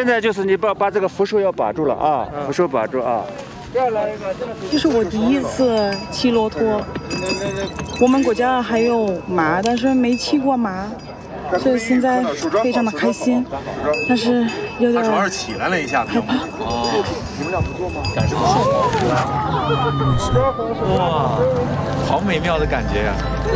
现在就是你把这个扶手要把住了啊，扶手把住啊。 这是我第一次骑骆驼。我们国家还有马，但是没骑过马，所以现在非常的开心，但是有点主要是起来了一下子， 害怕。 哦，你们俩不坐吗？感受哇，好美妙的感觉呀！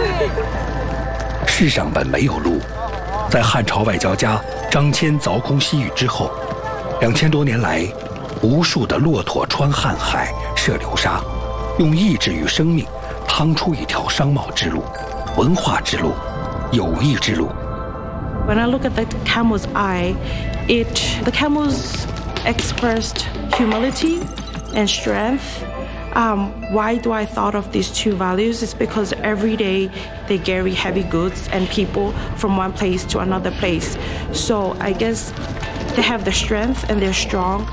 世上本没有路，在汉朝外交家张骞凿空西域之后，2000多年来，无数的骆驼穿瀚海、涉流沙，用意志与生命趟出一条商贸之路、文化之路、友谊之路。 When I look at the camel's eye, the camels expressed humility and strength. Why do I thought of these two values? It's because every day they carry heavy goods and people from one place to another place. So I guess they have the strength and they're strong.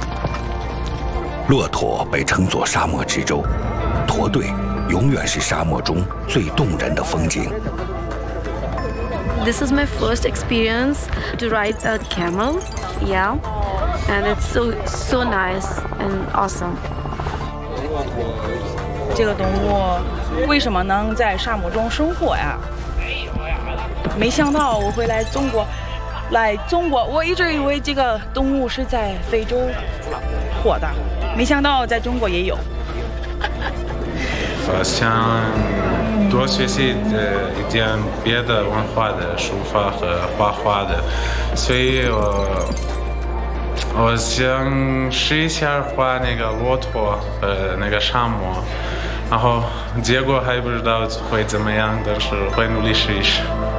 骆驼被称作沙漠之舟，驼队永远是沙漠中最动人的风景。 This is my first experience to ride a camel, yeah, and it's so nice and awesome. 这个动物为什么能在沙漠中生活呀？没想到我会来中国，我一直以为这个动物是在非洲活的，没想到在中国也有。 想多学习一点别的文化的书法和画画的，所以我想试一下画那个骆驼和那个沙漠，然后结果还不知道会怎么样，但是会努力试一试。